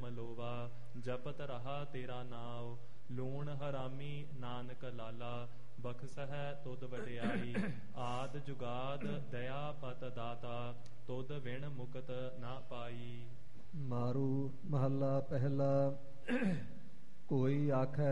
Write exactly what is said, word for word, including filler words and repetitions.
ਲੋਵਾ। ਜਪਤ ਰਹਾ ਤੇਰਾ ਨਾਉ ਲੂਣ ਹਰਾਮੀ ਨਾਨਕ ਲਾਲਾ। ਬਖਸ਼ਹਿ ਤੁਧ ਵਡਿਆਈ ਆਦ ਜੁਗਾਦ ਦਇਆ ਪਤ ਦਾਤਾ। ਤੁਧ ਵਿਣ ਮੁਕਤ ਨਾ ਪਾਈ। ਮਾਰੂ ਮਹੱਲਾ ਪਹਿਲਾ। ਕੋਈ ਆਖੈ